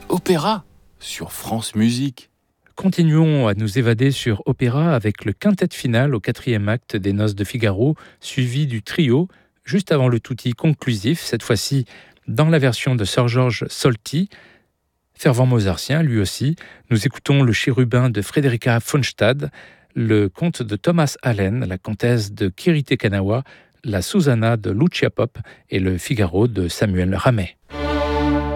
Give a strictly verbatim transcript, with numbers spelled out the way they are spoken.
Opéra sur France Musique. Continuons à nous évader sur opéra avec le quintet final au quatrième acte des Noces de Figaro, suivi du trio, juste avant le tutti conclusif, cette fois-ci dans la version de Sir George Solti, fervent mozartien lui aussi. Nous écoutons le chérubin de Frederica von Stade, le conte de Thomas Allen, la comtesse de Kirite Kanawa, la Susanna de Lucia Pop et le Figaro de Samuel Ramey.